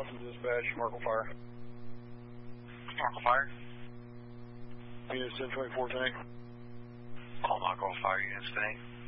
Austin Dispatch, Markle Fire. Markle Fire? Units 1024 tank. All Markle Fire units today.